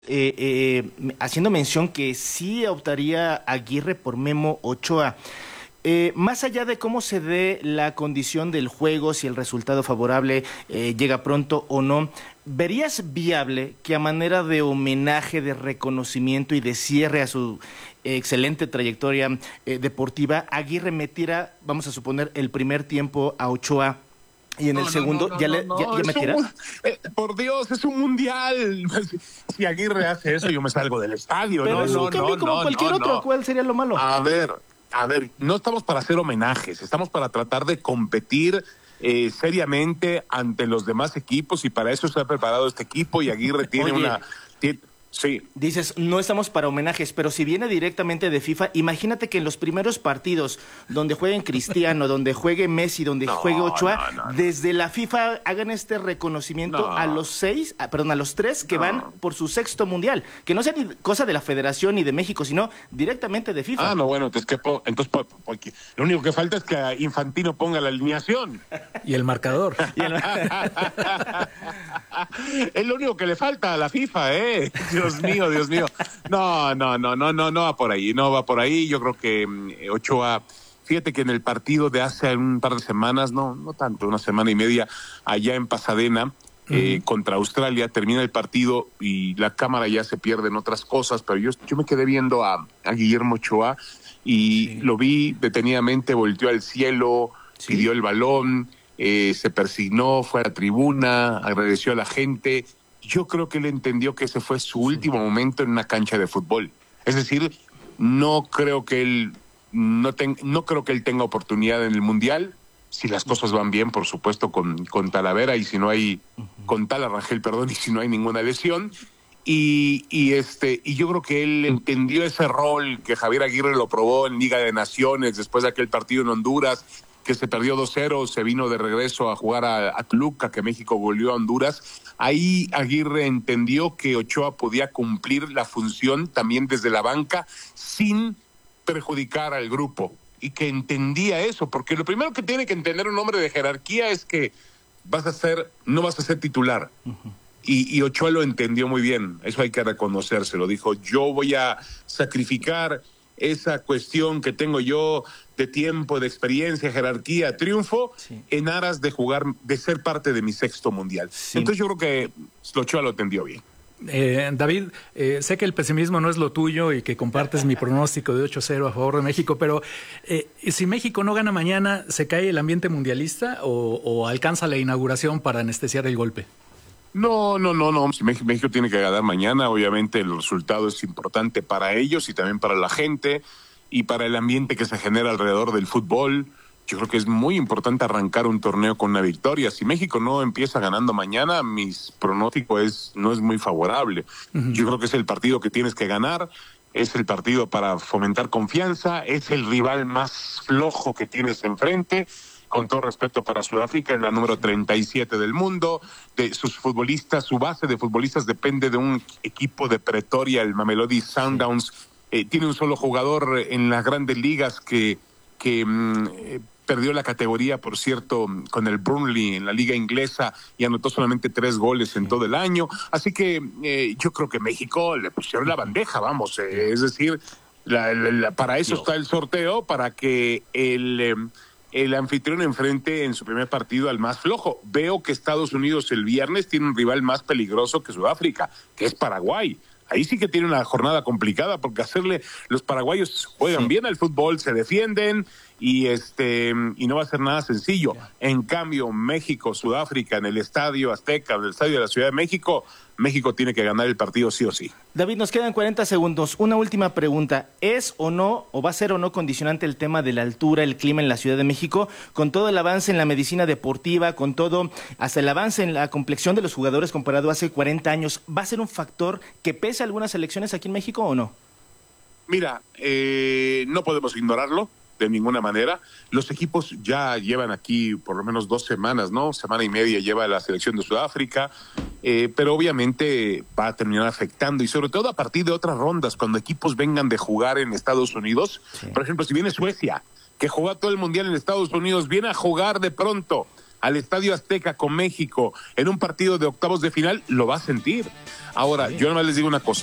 haciendo mención que sí optaría Aguirre por Memo Ochoa. Más allá de cómo se dé la condición del juego, si el resultado favorable llega pronto o no, ¿verías viable que a manera de homenaje, de reconocimiento y de cierre a su excelente trayectoria deportiva, Aguirre metiera, vamos a suponer, el primer tiempo a Ochoa y en el segundo ya metiera? Por Dios, es un mundial. Si Aguirre hace eso, yo me salgo del estadio. Pero es un cambio como cualquier otro. ¿Cuál sería lo malo? A ver, no estamos para hacer homenajes, estamos para tratar de competir seriamente ante los demás equipos y para eso se ha preparado este equipo y Aguirre tiene sí. Dices, no estamos para homenajes, pero si viene directamente de FIFA, imagínate que en los primeros partidos donde jueguen Cristiano, donde juegue Messi, donde juegue Ochoa, desde la FIFA hagan este reconocimiento a los tres que van por su sexto mundial. Que no sea ni cosa de la Federación ni de México, sino directamente de FIFA. Entonces lo único que falta es que Infantino ponga la alineación. Y el marcador. Es lo único que le falta a la FIFA, Dios mío. No va por ahí, Yo creo que Ochoa, fíjate que en el partido de hace un par de semanas, no tanto, una semana y media, allá en Pasadena, contra Australia, termina el partido y la cámara ya se pierde en otras cosas, pero yo me quedé viendo a Guillermo Ochoa y lo vi detenidamente, volteó al cielo, pidió el balón, se persignó, fue a la tribuna, agradeció a la gente. Yo creo que él entendió que ese fue su último momento en una cancha de fútbol. Es decir, no creo que él tenga oportunidad en el Mundial, si las cosas van bien, por supuesto, con Talavera y si no hay, con Talarrangel, perdón, y si no hay ninguna lesión. Y yo creo que él entendió ese rol que Javier Aguirre lo probó en Liga de Naciones después de aquel partido en Honduras, que se perdió 2-0, se vino de regreso a jugar a Toluca, que México goleó a Honduras. Ahí Aguirre entendió que Ochoa podía cumplir la función también desde la banca sin perjudicar al grupo, y que entendía eso, porque lo primero que tiene que entender un hombre de jerarquía es que no vas a ser titular. Y Ochoa lo entendió muy bien, eso hay que reconocérselo. Dijo, yo voy a sacrificar esa cuestión que tengo yo de tiempo, de experiencia, jerarquía, triunfo, en aras de jugar, de ser parte de mi sexto mundial. Entonces yo creo que Ochoa lo entendió bien. David, sé que el pesimismo no es lo tuyo y que compartes mi pronóstico de 8-0 a favor de México, pero si México no gana mañana, ¿se cae el ambiente mundialista o alcanza la inauguración para anestesiar el golpe? No. Si México tiene que ganar mañana, obviamente el resultado es importante para ellos y también para la gente y para el ambiente que se genera alrededor del fútbol. Yo creo que es muy importante arrancar un torneo con una victoria. Si México no empieza ganando mañana, mi pronóstico no es muy favorable. Yo creo que es el partido que tienes que ganar, es el partido para fomentar confianza, es el rival más flojo que tienes enfrente. Con todo respeto para Sudáfrica, es la número 37 del mundo, de sus futbolistas, su base de futbolistas depende de un equipo de Pretoria, el Mamelodi Sundowns. Tiene un solo jugador en las grandes ligas que perdió la categoría, por cierto, con el Burnley en la liga inglesa y anotó solamente 3 goles en todo el año. Así que yo creo que México le pusieron la bandeja, vamos, es decir, para eso está el sorteo, para que el anfitrión enfrente en su primer partido al más flojo. Veo que Estados Unidos el viernes tiene un rival más peligroso que Sudáfrica, que es Paraguay. Ahí sí que tiene una jornada complicada porque los paraguayos juegan bien al fútbol, se defienden y no va a ser nada sencillo. En cambio, México, Sudáfrica, en el Estadio Azteca, en el Estadio de la Ciudad de México, México tiene que ganar el partido sí o sí. David, nos quedan 40 segundos. Una última pregunta. ¿Es o no, o va a ser o no condicionante el tema de la altura, el clima en la Ciudad de México, con todo el avance en la medicina deportiva, con todo, hasta el avance en la complexión de los jugadores comparado a hace 40 años? ¿Va a ser un factor que pese a algunas elecciones aquí en México o no? Mira, no podemos ignorarlo de ninguna manera. Los equipos ya llevan aquí por lo menos 2 semanas, ¿no? Semana y media lleva la selección de Sudáfrica, pero obviamente va a terminar afectando y sobre todo a partir de otras rondas, cuando equipos vengan de jugar en Estados Unidos. Por ejemplo, si viene Suecia, que juega todo el Mundial en Estados Unidos, viene a jugar de pronto al Estadio Azteca con México en un partido de octavos de final, lo va a sentir. Ahora, yo nada más les digo una cosa.